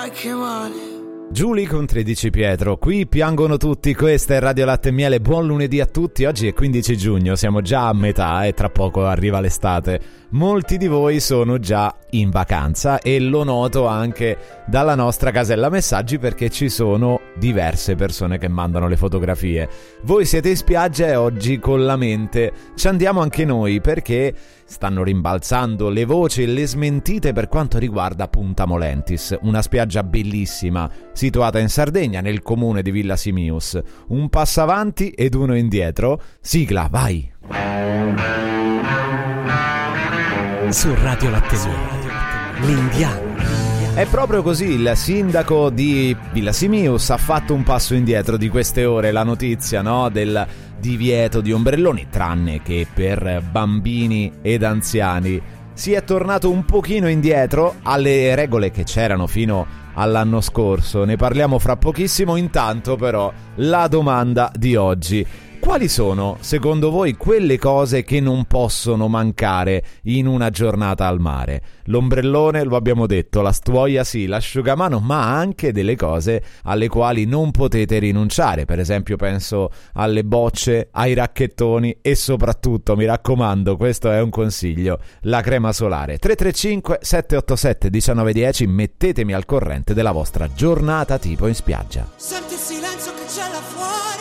like money. Giulia con 13 Pietro, qui piangono tutti, questa è Radio Latte e Miele, buon lunedì a tutti, oggi è 15 giugno, siamo già a metà e tra poco arriva l'estate. Molti di voi sono già in vacanza e lo noto anche dalla nostra casella messaggi perché ci sono diverse persone che mandano le fotografie. Voi siete in spiaggia e oggi con la mente ci andiamo anche noi perché stanno rimbalzando le voci e le smentite per quanto riguarda Punta Molentis, una spiaggia bellissima situata in Sardegna nel comune di Villa Simius. Un passo avanti ed uno indietro. Sigla, vai! Su Radio Latte e Miele, l'indiano. È proprio così, il sindaco di Villa Simius ha fatto un passo indietro di queste ore, la notizia, no, del divieto di ombrelloni, tranne che per bambini ed anziani. Si è tornato un pochino indietro alle regole che c'erano fino all'anno scorso, ne parliamo fra pochissimo. Intanto però la domanda di oggi: quali sono, secondo voi, quelle cose che non possono mancare in una giornata al mare? L'ombrellone, lo abbiamo detto, la stuoia sì, l'asciugamano, ma anche delle cose alle quali non potete rinunciare. Per esempio penso alle bocce, ai racchettoni e soprattutto, mi raccomando, questo è un consiglio, la crema solare. 335 787 1910, mettetemi al corrente della vostra giornata tipo in spiaggia. Senti il silenzio che c'è là fuori.